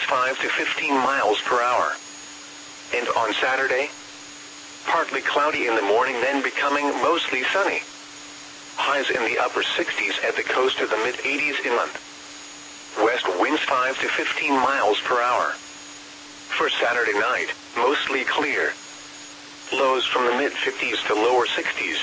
5 to 15 miles per hour. And on Saturday, partly cloudy in the morning, then becoming mostly sunny. Highs in the upper 60s at the coast to the mid-80s inland. West winds 5 to 15 miles per hour. For Saturday night, mostly clear. Lows from the mid-50s to lower 60s.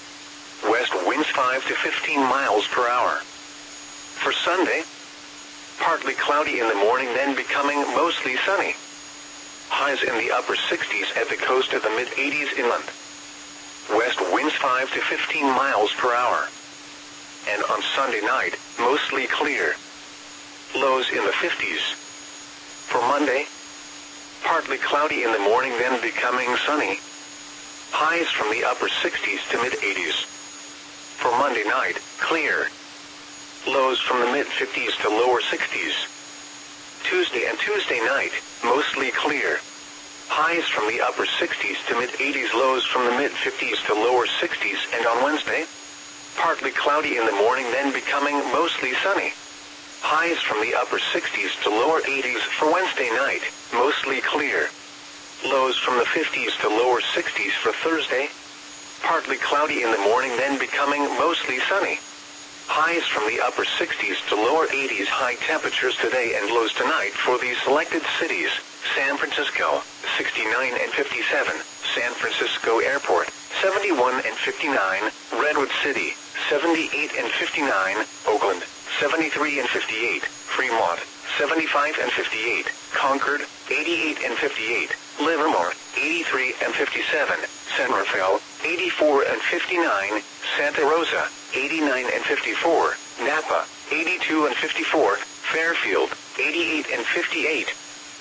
West winds 5 to 15 miles per hour. For Sunday, partly cloudy in the morning, then becoming mostly sunny. Highs in the upper 60s at the coast to the mid-80s inland. West winds 5 to 15 miles per hour. And on Sunday night, mostly clear. Lows in the 50s. For Monday, partly cloudy in the morning, then becoming sunny. Highs from the upper 60s to mid-80s. For Monday night, clear. Lows from the mid-50s to lower 60s. Tuesday and Tuesday night, mostly clear. Highs from the upper 60s to mid-80s, lows from the mid-50s to lower 60s, and on Wednesday, partly cloudy in the morning, then becoming mostly sunny. Highs from the upper 60s to lower 80s. For Wednesday night, mostly clear. Lows from the 50s to lower 60s. For Thursday, partly cloudy in the morning, then becoming mostly sunny. Highs from the upper 60s to lower 80s. High temperatures today and lows tonight for these selected cities: San Francisco, 69 and 57, San Francisco Airport, 71 and 59, Redwood City, 78 and 59, Oakland, 73 and 58, Fremont, 75 and 58, Concord, 88 and 58, Livermore, 83 and 57, San Rafael, 84 and 59, Santa Rosa, 89 and 54, Napa, 82 and 54, Fairfield, 88 and 58.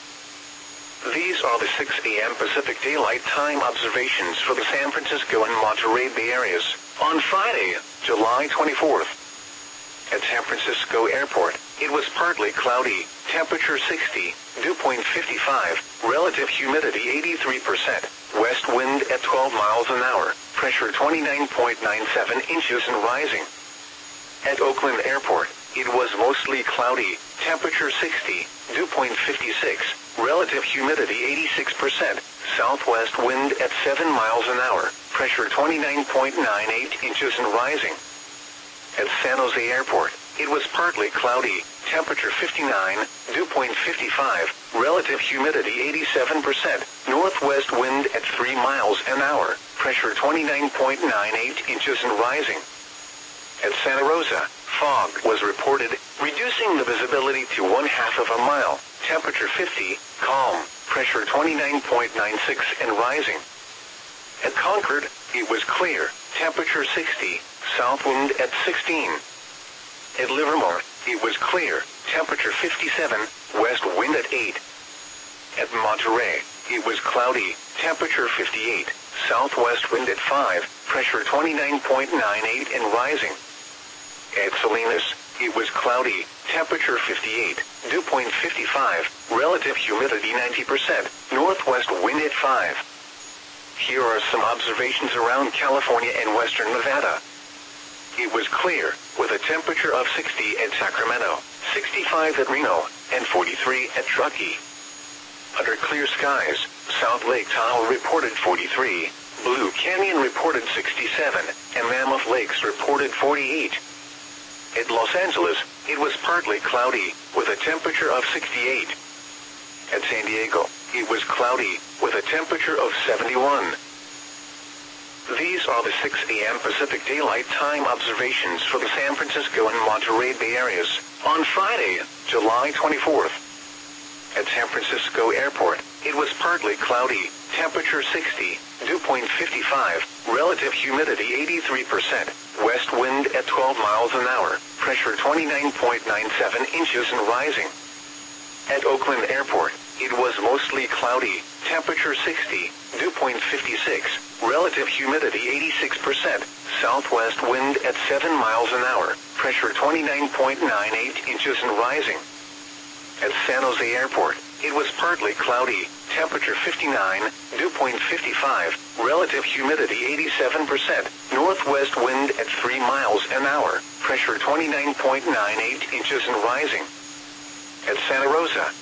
These are the 6 a.m. Pacific Daylight Time observations for the San Francisco and Monterey Bay areas on Friday, July 24th. At San Francisco Airport, it was partly cloudy, temperature 60, dew point 55, relative humidity 83%, west wind at 12 miles an hour, pressure 29.97 inches and rising. At Oakland Airport, it was mostly cloudy, temperature 60, dew point 56, relative humidity 86%, southwest wind at 7 miles an hour, pressure 29.98 inches and rising. At San Jose Airport, it was partly cloudy, temperature 59, dew point 55, relative humidity 87%, northwest wind at 3 miles an hour, pressure 29.98 inches and rising. At Santa Rosa, fog was reported, reducing the visibility to 1/2 of a mile, temperature 50, calm, pressure 29.96 and rising. At Concord, it was clear, temperature 60, south wind at 16. At Livermore, it was clear, temperature 57, west wind at 8. At Monterey, it was cloudy, temperature 58, southwest wind at 5, pressure 29.98 and rising. At Salinas, it was cloudy, temperature 58, dew point 55, relative humidity 90%, northwest wind at 5. Here are some observations around California and western Nevada. It was clear, with a temperature of 60 at Sacramento, 65 at Reno, and 43 at Truckee. Under clear skies, South Lake Tahoe reported 43, Blue Canyon reported 67, and Mammoth Lakes reported 48. At Los Angeles, it was partly cloudy, with a temperature of 68. At San Diego, it was cloudy, with a temperature of 71. These are the 6 a.m. Pacific Daylight Time observations for the San Francisco and Monterey Bay areas on Friday, July 24th. At San Francisco Airport, it was partly cloudy, temperature 60, dew point 55, relative humidity 83%, west wind at 12 miles an hour, pressure 29.97 inches and rising. At Oakland Airport, it was mostly cloudy, temperature 60, dew point 56, relative humidity 86%, southwest wind at 7 miles an hour, pressure 29.98 inches and rising. At San Jose Airport, it was partly cloudy, temperature 59, dew point 55, relative humidity 87%, northwest wind at 3 miles an hour, pressure 29.98 inches and rising. At Santa Rosa,